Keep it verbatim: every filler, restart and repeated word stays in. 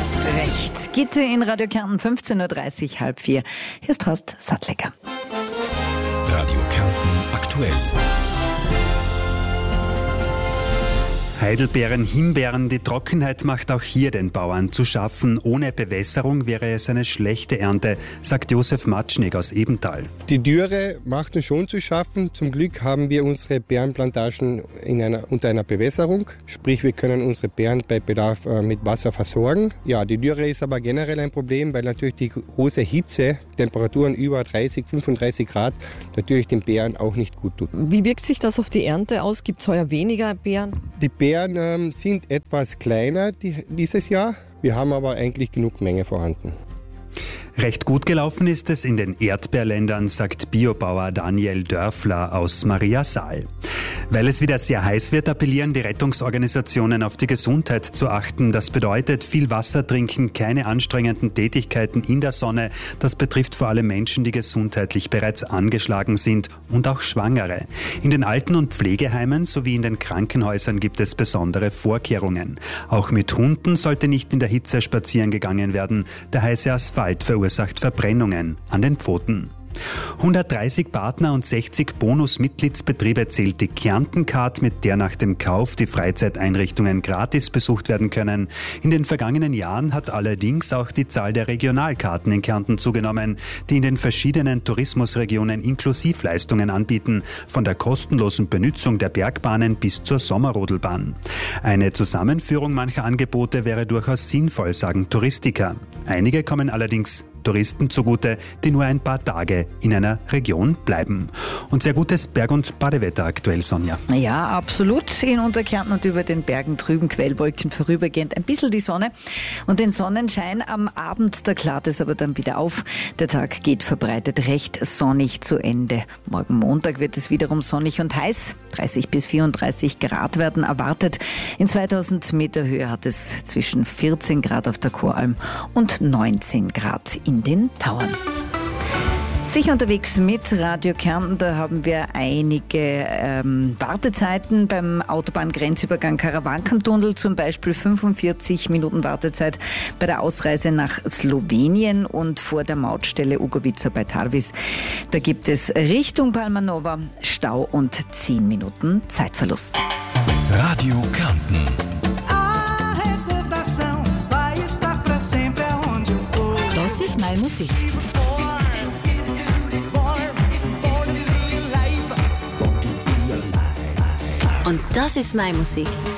hast recht. Gitte in Radio Kärnten, fünfzehn Uhr dreißig, halb vier. Hier ist Horst Sattlecker. Radio Kärnten aktuell. Heidelbeeren, Himbeeren, die Trockenheit macht auch hier den Bauern zu schaffen. Ohne Bewässerung wäre es eine schlechte Ernte, sagt Josef Matschnig aus Ebental. Die Dürre macht uns schon zu schaffen. Zum Glück haben wir unsere Beerenplantagen in einer, unter einer Bewässerung. Sprich, wir können unsere Beeren bei Bedarf äh, mit Wasser versorgen. Ja, die Dürre ist aber generell ein Problem, weil natürlich die große Hitze, Temperaturen über dreißig, fünfunddreißig Grad, natürlich den Beeren auch nicht gut tut. Wie wirkt sich das auf die Ernte aus? Gibt es heuer weniger Beeren? Die Beeren ähm, sind etwas kleiner die, dieses Jahr. Wir haben aber eigentlich genug Menge vorhanden. Recht gut gelaufen ist es in den Erdbeerländern, sagt Biobauer Daniel Dörfler aus Mariasaal. Weil es wieder sehr heiß wird, appellieren die Rettungsorganisationen auf die Gesundheit zu achten. Das bedeutet viel Wasser trinken, keine anstrengenden Tätigkeiten in der Sonne. Das betrifft vor allem Menschen, die gesundheitlich bereits angeschlagen sind und auch Schwangere. In den Alten- und Pflegeheimen sowie in den Krankenhäusern gibt es besondere Vorkehrungen. Auch mit Hunden sollte nicht in der Hitze spazieren gegangen werden. Der heiße Asphalt verursacht Verbrennungen an den Pfoten. hundertdreißig Partner und sechzig Bonus-Mitgliedsbetriebe zählt die Kärnten-Card, mit der nach dem Kauf die Freizeiteinrichtungen gratis besucht werden können. In den vergangenen Jahren hat allerdings auch die Zahl der Regionalkarten in Kärnten zugenommen, die in den verschiedenen Tourismusregionen Inklusivleistungen anbieten, von der kostenlosen Benutzung der Bergbahnen bis zur Sommerrodelbahn. Eine Zusammenführung mancher Angebote wäre durchaus sinnvoll, sagen Touristiker. Einige kommen allerdings Touristen zugute, die nur ein paar Tage in einer Region bleiben. Und sehr gutes Berg- und Badewetter aktuell, Sonja. Ja, absolut. In Unterkärnten und über den Bergen drüben Quellwolken vorübergehend ein bisschen die Sonne und den Sonnenschein am Abend, da klart es aber dann wieder auf. Der Tag geht verbreitet recht sonnig zu Ende. Morgen Montag wird es wiederum sonnig und heiß. dreißig bis vierunddreißig Grad werden erwartet. In zweitausend Meter Höhe hat es zwischen vierzehn Grad auf der Choralm und neunzehn Grad in den Tauern. Sicher unterwegs mit Radio Kärnten, da haben wir einige ähm, Wartezeiten beim Autobahngrenzübergang Karawankentunnel, zum Beispiel fünfundvierzig Minuten Wartezeit bei der Ausreise nach Slowenien und vor der Mautstelle Ugovica bei Tarvis. Da gibt es Richtung Palmanova Stau und zehn Minuten Zeitverlust. Radio Kärnten. Das ist meine Musik. Und das ist meine Musik.